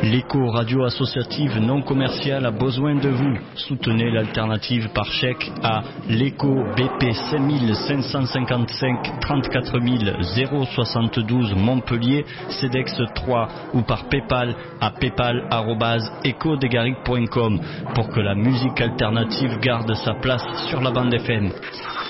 L'écho radio associative non commerciale a besoin de vous. Soutenez l'alternative par chèque à l'écho BP 5555 34 072 Montpellier, CEDEX 3 ou par Paypal à paypal@ecodegaric.com pour que la musique alternative garde sa place sur la bande FM.